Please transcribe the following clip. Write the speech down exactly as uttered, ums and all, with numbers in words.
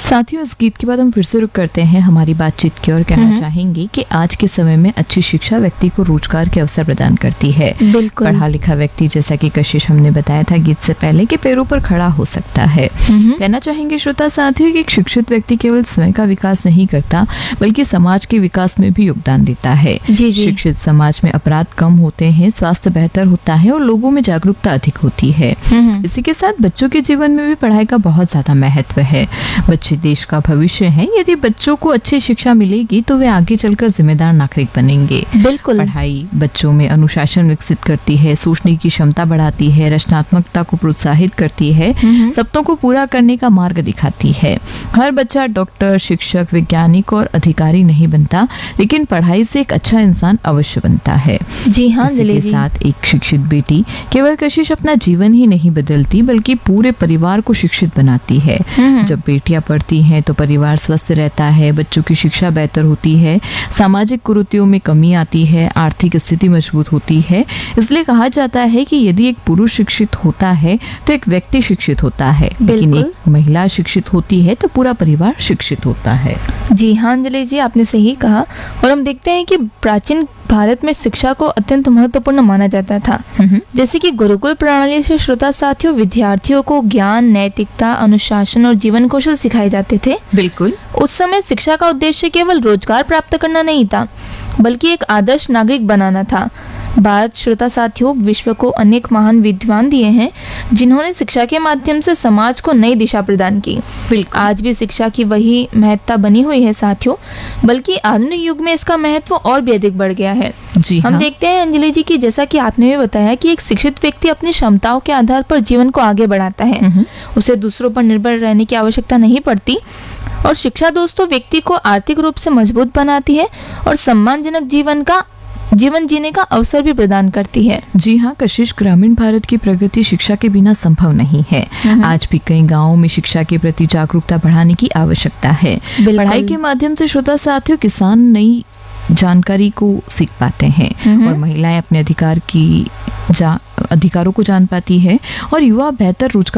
साथियों, इस गीत के बाद हम फिर से रुक करते हैं हमारी बातचीत की और कहना चाहेंगे कि आज के समय में अच्छी शिक्षा व्यक्ति को रोजगार के अवसर प्रदान करती है। बिल्कुल। पढ़ा लिखा व्यक्ति, जैसा कि कशिश हमने बताया था गीत से पहले, कि पैरों पर खड़ा हो सकता है। कहना चाहेंगे श्रोता साथियों कि एक शिक्षित व्यक्ति केवल स्वयं का विकास नहीं करता बल्कि समाज के विकास में भी योगदान देता है। जी जी। शिक्षित समाज में अपराध कम होते हैं, स्वास्थ्य बेहतर होता है और लोगों में जागरूकता अधिक होती है। इसी के साथ बच्चों के जीवन में भी पढ़ाई का बहुत ज्यादा महत्व है। बच्चे देश का भविष्य हैं। यदि बच्चों को अच्छी शिक्षा मिलेगी तो वे आगे चलकर जिम्मेदार नागरिक बनेंगे। बिल्कुल। पढ़ाई बच्चों में अनुशासन विकसित करती है, सोचने की क्षमता बढ़ाती है, रचनात्मकता को प्रोत्साहित करती है, सपनों को पूरा करने का मार्ग दिखाती है। हर बच्चा डॉक्टर, शिक्षक, वैज्ञानिक और अधिकारी नहीं बनता, लेकिन पढ़ाई से एक अच्छा इंसान अवश्य बनता है। जी हाँ, इसी के साथ एक शिक्षित बेटी केवल कशिश अपना जीवन ही नहीं बदलती बल्कि पूरे परिवार को शिक्षित बनाती है। जब बेटियां पढ़ती हैं तो परिवार स्वस्थ रहता है, बच्चों की शिक्षा बेहतर होती है, सामाजिक कुरीतियों में कमी आती है, आर्थिक स्थिति मजबूत होती है। इसलिए कहा जाता है कि यदि एक पुरुष शिक्षित होता है तो एक व्यक्ति शिक्षित होता है, लेकिन एक महिला शिक्षित होती है तो पूरा परिवार शिक्षित होता है। जी हाँ अंजलि जी, आपने सही कहा। और हम देखते हैं कि प्राचीन भारत में शिक्षा को अत्यंत महत्वपूर्ण माना जाता था। जैसे कि गुरुकुल प्रणाली से श्रोता साथियों विद्यार्थियों को ज्ञान, नैतिकता, अनुशासन और जीवन कौशल सिखाए जाते थे। बिल्कुल। उस समय शिक्षा का उद्देश्य केवल रोजगार प्राप्त करना नहीं था बल्कि एक आदर्श नागरिक बनाना था। भारत श्रोता साथियों विश्व को अनेक महान विद्वान दिए हैं जिन्होंने शिक्षा के माध्यम से समाज को नई दिशा प्रदान की। आज भी शिक्षा की वही महत्ता बनी हुई है साथियों, बल्कि आधुनिक युग में इसका महत्व और भी अधिक बढ़ गया है। जी हम हाँ। देखते हैं अंजलि जी की जैसा कि आपने भी बताया कि एक शिक्षित व्यक्ति अपनी क्षमताओं के आधार पर जीवन को आगे बढ़ाता है। उसे दूसरों पर निर्भर रहने की आवश्यकता नहीं पड़ती। और शिक्षा दोस्तों व्यक्ति को आर्थिक रूप से मजबूत बनाती है और सम्मानजनक जीवन का जीवन जीने का अवसर भी प्रदान करती है। जी हाँ कशिश, ग्रामीण भारत की प्रगति शिक्षा के बिना संभव नहीं है। आज भी कई गांवों में शिक्षा के प्रति जागरूकता बढ़ाने की आवश्यकता है। पढ़ाई के माध्यम से श्रोता साथियों किसान नई जानकारी को सीख पाते हैं और महिलाएं अपने अधिकार की जा, अधिकारों को जान पाती है और युवा बेहतर रोजगार